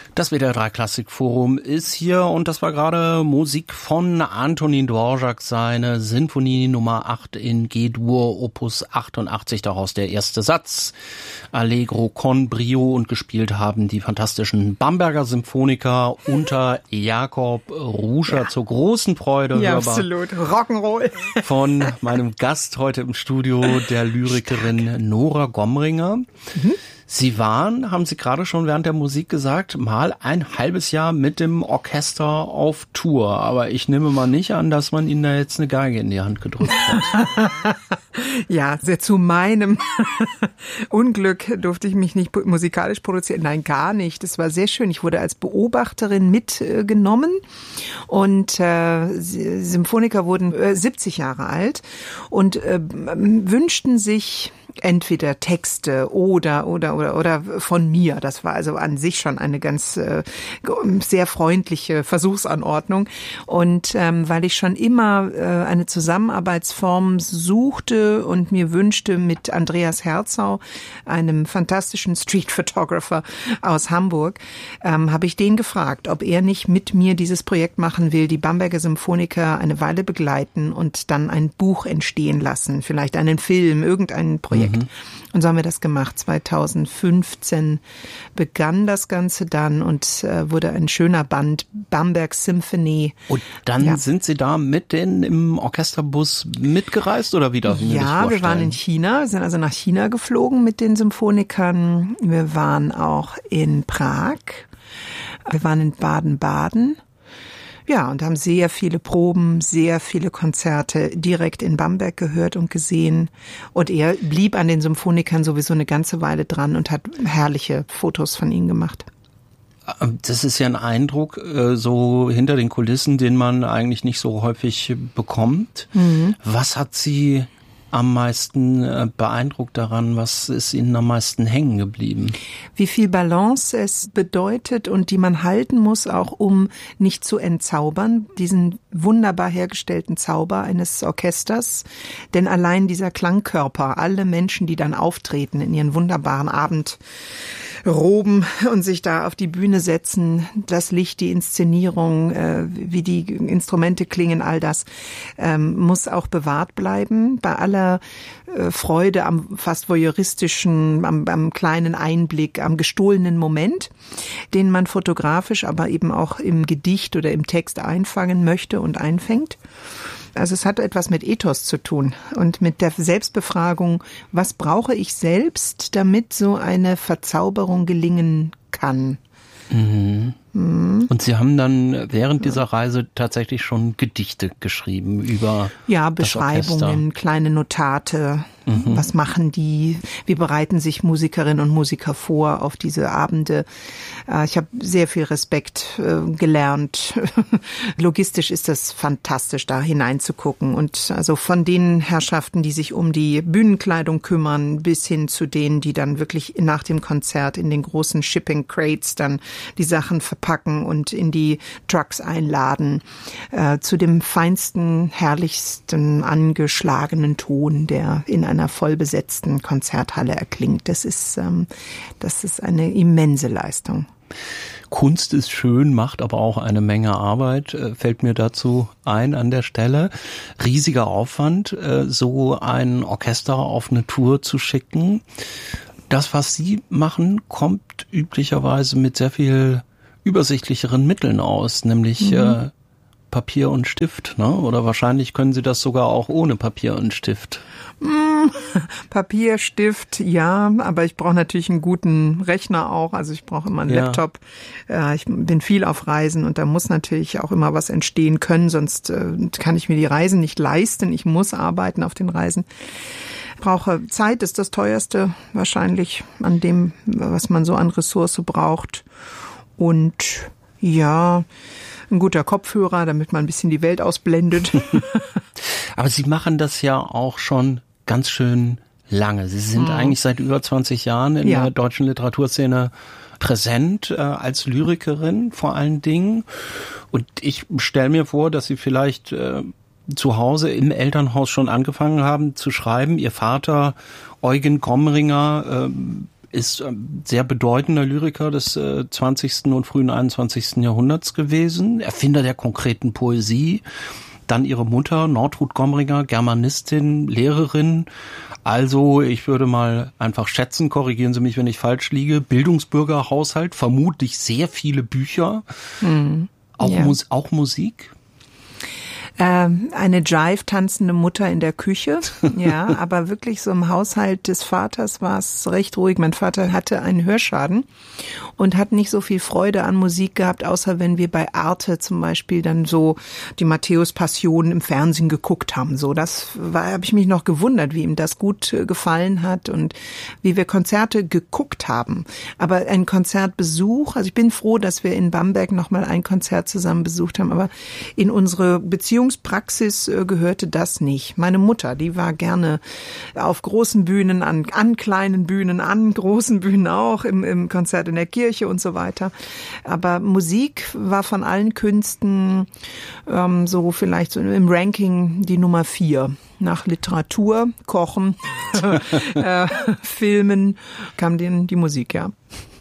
Das WDR 3 Klassikforum ist hier und das war gerade Musik von Antonín Dvořák, seine Sinfonie Nummer 8 in G-Dur, Opus 88, daraus der erste Satz, Allegro con Brio, und gespielt haben die fantastischen Bamberger Symphoniker unter Jakob Ruscher, zur großen Freude. Ja, absolut. Rock'n'Roll. Von meinem Gast heute im Studio, der Lyrikerin Nora Gomringer. Sie waren, haben Sie gerade schon während der Musik gesagt, mal ein halbes Jahr mit dem Orchester auf Tour. Aber ich nehme mal nicht an, dass man Ihnen da jetzt eine Geige in die Hand gedrückt hat. Ja, zu meinem Unglück durfte ich mich nicht musikalisch produzieren. Nein, gar nicht. Das war sehr schön. Ich wurde als Beobachterin mitgenommen und Symphoniker wurden 70 Jahre alt und wünschten sich entweder Texte oder von mir. Das war also an sich schon eine ganz sehr freundliche Versuchsanordnung. Und weil ich schon immer eine Zusammenarbeitsform suchte und mir wünschte mit Andreas Herzau, einem fantastischen Street Photographer aus Hamburg, habe ich den gefragt, ob er nicht mit mir dieses Projekt machen will, die Bamberger Symphoniker eine Weile begleiten und dann ein Buch entstehen lassen, vielleicht einen Film, irgendein Projekt. Und so haben wir das gemacht. 2015 begann das Ganze dann und wurde ein schöner Band, Bamberg Symphony. Und dann sind Sie da mit denen im Orchesterbus mitgereist oder wie darf ich mir das vorstellen? Ja, wir waren in China, wir sind also nach China geflogen mit den Symphonikern. Wir waren auch in Prag, wir waren in Baden-Baden. Ja, und haben sehr viele Proben, sehr viele Konzerte direkt in Bamberg gehört und gesehen. Und er blieb an den Symphonikern sowieso eine ganze Weile dran und hat herrliche Fotos von ihnen gemacht. Das ist ja ein Eindruck, so hinter den Kulissen, den man eigentlich nicht so häufig bekommt. Was hat Sie am meisten beeindruckt daran? Was ist Ihnen am meisten hängen geblieben? Wie viel Balance es bedeutet und die man halten muss, auch um nicht zu entzaubern, diesen wunderbar hergestellten Zauber eines Orchesters. Denn allein dieser Klangkörper, alle Menschen, die dann auftreten in ihren wunderbaren Abendroben und sich da auf die Bühne setzen, das Licht, die Inszenierung, wie die Instrumente klingen, all das muss auch bewahrt bleiben. Bei aller Freude am fast voyeuristischen, am kleinen Einblick, am gestohlenen Moment, den man fotografisch, aber eben auch im Gedicht oder im Text einfangen möchte und einfängt. Also es hat etwas mit Ethos zu tun und mit der Selbstbefragung, was brauche ich selbst, damit so eine Verzauberung gelingen kann. Und Sie haben dann während dieser Reise tatsächlich schon Gedichte geschrieben über Beschreibungen, kleine Notate. Was machen die? Wie bereiten sich Musikerinnen und Musiker vor auf diese Abende? Ich habe sehr viel Respekt gelernt. Logistisch ist das fantastisch, da hineinzugucken. Und also von den Herrschaften, die sich um die Bühnenkleidung kümmern, bis hin zu denen, die dann wirklich nach dem Konzert in den großen Shipping Crates dann die Sachen verpacken und in die Trucks einladen, zu dem feinsten, herrlichsten, angeschlagenen Ton, der in einer vollbesetzten Konzerthalle erklingt. Das ist eine immense Leistung. Kunst ist schön, macht aber auch eine Menge Arbeit, fällt mir dazu ein an der Stelle. Riesiger Aufwand, so ein Orchester auf eine Tour zu schicken. Das, was Sie machen, kommt üblicherweise mit sehr viel übersichtlicheren Mitteln aus, nämlich Papier und Stift, ne? Oder wahrscheinlich können Sie das sogar auch ohne Papier und Stift. Papier, Stift, ja, aber ich brauche natürlich einen guten Rechner auch, also ich brauche immer einen Laptop. Ich bin viel auf Reisen und da muss natürlich auch immer was entstehen können, sonst kann ich mir die Reisen nicht leisten. Ich muss arbeiten auf den Reisen. Ich brauche Zeit, ist das teuerste wahrscheinlich an dem, was man so an Ressource braucht. Und ja, ein guter Kopfhörer, damit man ein bisschen die Welt ausblendet. Aber Sie machen das ja auch schon ganz schön lange. Sie sind eigentlich seit über 20 Jahren in der deutschen Literaturszene präsent, als Lyrikerin vor allen Dingen. Und ich stelle mir vor, dass Sie vielleicht zu Hause im Elternhaus schon angefangen haben zu schreiben. Ihr Vater, Eugen Gomringer, ist sehr bedeutender Lyriker des 20. und frühen 21. Jahrhunderts gewesen, Erfinder der konkreten Poesie. Dann ihre Mutter, Nortrud Gomringer, Germanistin, Lehrerin. Also ich würde mal einfach schätzen, korrigieren Sie mich, wenn ich falsch liege, Bildungsbürgerhaushalt, vermutlich sehr viele Bücher, auch Musik. Eine Jive-tanzende Mutter in der Küche, ja, aber wirklich so im Haushalt des Vaters war es recht ruhig. Mein Vater hatte einen Hörschaden und hat nicht so viel Freude an Musik gehabt, außer wenn wir bei Arte zum Beispiel dann so die Matthäus-Passion im Fernsehen geguckt haben. So, habe ich mich noch gewundert, wie ihm das gut gefallen hat und wie wir Konzerte geguckt haben. Aber ein Konzertbesuch, also ich bin froh, dass wir in Bamberg nochmal ein Konzert zusammen besucht haben, aber in unsere Beziehungspraxis gehörte das nicht. Meine Mutter, die war gerne auf großen Bühnen, an kleinen Bühnen, an großen Bühnen auch, im Konzert in der Kirche und so weiter. Aber Musik war von allen Künsten so vielleicht so im Ranking die Nummer 4. Nach Literatur, Kochen, Filmen kam denen die Musik, ja.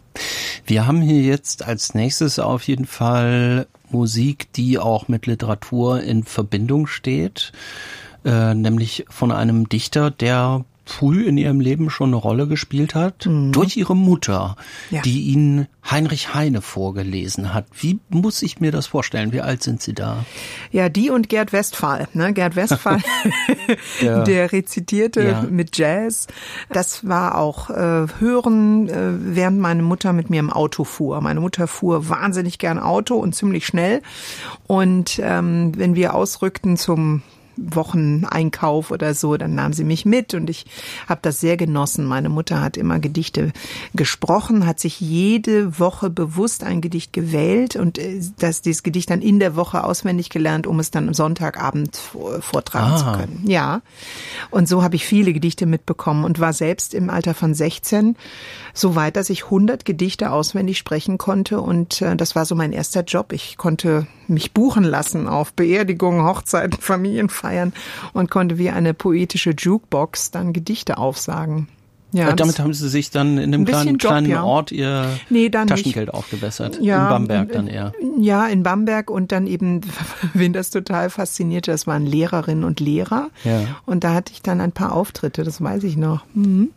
Wir haben hier jetzt als nächstes auf jeden Fall Musik, die auch mit Literatur in Verbindung steht, nämlich von einem Dichter, der früh in ihrem Leben schon eine Rolle gespielt hat, durch ihre Mutter, die ihnen Heinrich Heine vorgelesen hat. Wie muss ich mir das vorstellen? Wie alt sind Sie da? Ja, die und Gerd Westphal. Ne? Gerd Westphal, der rezitierte mit Jazz. Das war auch Hören, während meine Mutter mit mir im Auto fuhr. Meine Mutter fuhr wahnsinnig gern Auto und ziemlich schnell. Und wenn wir ausrückten zum Wocheneinkauf oder so, dann nahm sie mich mit und ich habe das sehr genossen. Meine Mutter hat immer Gedichte gesprochen, hat sich jede Woche bewusst ein Gedicht gewählt und dieses Gedicht dann in der Woche auswendig gelernt, um es dann am Sonntagabend vortragen zu können. Ja, und so habe ich viele Gedichte mitbekommen und war selbst im Alter von 16 so weit, dass ich 100 Gedichte auswendig sprechen konnte und das war so mein erster Job. Ich konnte mich buchen lassen auf Beerdigungen, Hochzeiten, Familienfeiern und konnte wie eine poetische Jukebox dann Gedichte aufsagen. Ja, damit haben Sie sich dann in einem kleinen Ort Ihr Taschengeld aufgebessert. Ja, in Bamberg dann eher. Ja, in Bamberg und dann eben, wen das total faszinierte, das waren Lehrerinnen und Lehrer. Ja. Und da hatte ich dann ein paar Auftritte, das weiß ich noch. Mhm.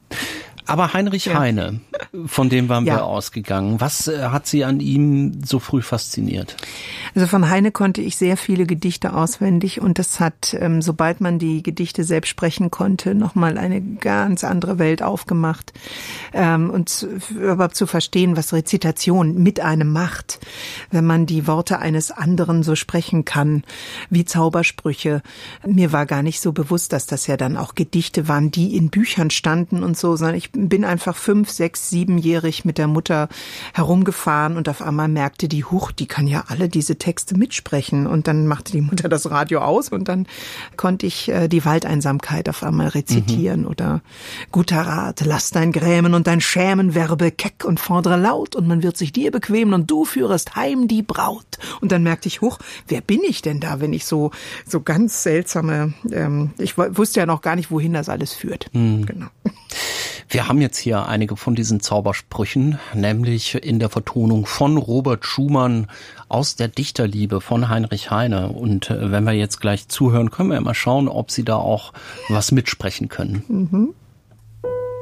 Aber Heinrich Heine, von dem waren wir ausgegangen. Was hat Sie an ihm so früh fasziniert? Also von Heine konnte ich sehr viele Gedichte auswendig und das hat, sobald man die Gedichte selbst sprechen konnte, nochmal eine ganz andere Welt aufgemacht. Und überhaupt zu verstehen, was Rezitation mit einem macht, wenn man die Worte eines anderen so sprechen kann, wie Zaubersprüche. Mir war gar nicht so bewusst, dass das ja dann auch Gedichte waren, die in Büchern standen und so, sondern ich bin einfach 5, 6, 7-jährig mit der Mutter herumgefahren und auf einmal merkte die, die kann ja alle diese Texte mitsprechen. Und dann machte die Mutter das Radio aus und dann konnte ich die Waldeinsamkeit auf einmal rezitieren oder guter Rat, lass dein Grämen und dein Schämen, werbe keck und fordere laut und man wird sich dir bequemen und du führest heim die Braut. Und dann merkte ich, wer bin ich denn da, wenn ich so ganz seltsame, ich wusste ja noch gar nicht, wohin das alles führt. Genau. Wir haben jetzt hier einige von diesen Zaubersprüchen, nämlich in der Vertonung von Robert Schumann aus der Dichterliebe von Heinrich Heine. Und wenn wir jetzt gleich zuhören, können wir ja mal schauen, ob Sie da auch was mitsprechen können.